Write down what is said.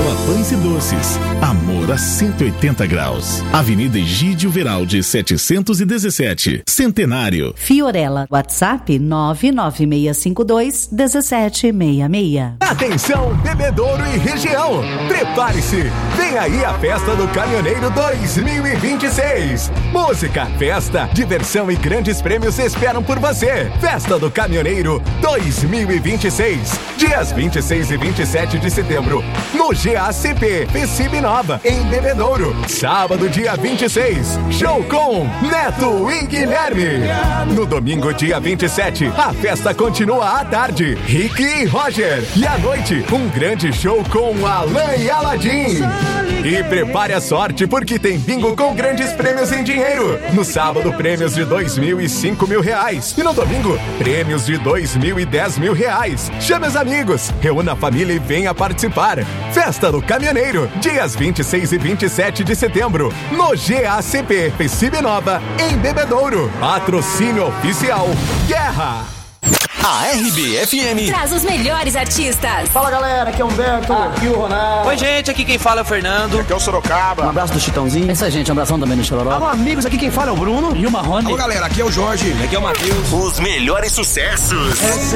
Fiorella Pães e Doces. Amor a 180 graus. Avenida Egídio Veraldi, 717. Centenário. Fiorella, WhatsApp 996521766. Atenção, Bebedouro e região. Prepare-se. Vem aí a Festa do Caminhoneiro 2026. Música, festa, diversão e grandes prêmios esperam por você. Festa do Caminhoneiro 2026. Dias 26 e 27 de setembro. No GACP, Pecibe Nova, em Bebedouro. Sábado, dia 26. Show com Neto e Guilherme. No domingo, dia 27, a festa continua à tarde. Rick e Roger. E à noite, um grande show com Alan e Aladim. E prepare a sorte, porque tem bingo com grandes prêmios em dinheiro. No sábado, prêmios de R$2.000 e R$5.000. E no domingo, prêmios de R$2.000 e R$10.000. Chame os amigos, reúna a família e venha participar. Festa do Caminhoneiro, dias 26 e 27 de setembro. No GACP, Pecibe Nova, em Bebedouro. Patrocínio oficial Guerra. A RBFM traz os melhores artistas. Fala galera, aqui é o Humberto, aqui o Ronaldo. Oi gente, aqui quem fala é o Fernando. Aqui é o Sorocaba. Um abraço do Chitãozinho. É isso aí, gente, um abração também no Chororó. Alô amigos, aqui quem fala é o Bruno. E o Marrone. Alô galera, aqui é o Jorge. Aqui é o Matheus. Os melhores sucessos.